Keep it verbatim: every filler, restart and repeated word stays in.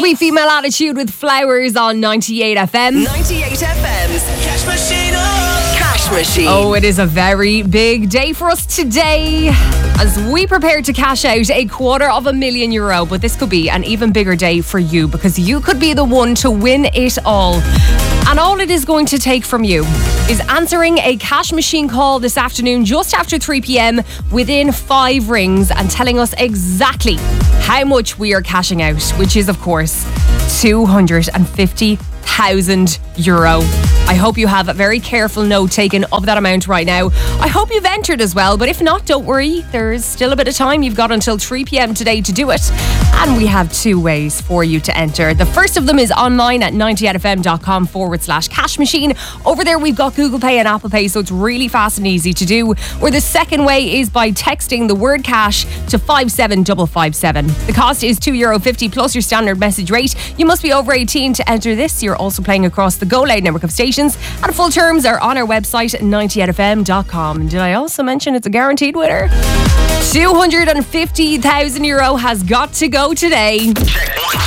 Lovely Female Attitude with Flowers on ninety-eight F M. ninety-eight F M's Cash Machine. Oh. Cash Machine. Oh, it is a very big day for us today as we prepare to cash out a quarter of a million euro. But this could be an even bigger day for you because you could be the one to win it all. And all it is going to take from you is answering a cash machine call this afternoon just after three p.m. within five rings and telling us exactly how much we are cashing out, which is, of course, two hundred fifty thousand euro. I hope you have a very careful note taken of that amount right now. I hope you've entered as well, but if not, don't worry. There's still a bit of time. You've got until three p.m. today to do it. And we have two ways for you to enter. The first of them is online at ninety-eight fm.com forward slash cash machine. Over there, we've got Google Pay and Apple Pay, so it's really fast and easy to do. Or the second way is by texting the word cash to five seven five five seven. The cost is two euro fifty plus your standard message rate. You must be over eighteen to enter this. You're also playing across the Go Loud network of stations, and full terms are on our website ninety-eight f m dot com. Did I also mention it's a guaranteed winner? two hundred fifty thousand euro has got to go today.